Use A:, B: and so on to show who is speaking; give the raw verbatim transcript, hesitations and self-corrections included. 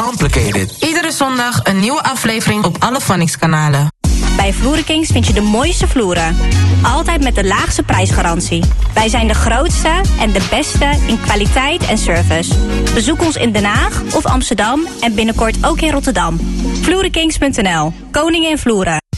A: Complicated.
B: Iedere zondag een nieuwe aflevering op alle Phonics-kanalen.
C: Bij Vloerenkings vind je de mooiste vloeren. Altijd met de laagste prijsgarantie. Wij zijn de grootste en de beste in kwaliteit en service. Bezoek ons in Den Haag of Amsterdam en binnenkort ook in Rotterdam. Vloerenkings punt n l. Koning in Vloeren.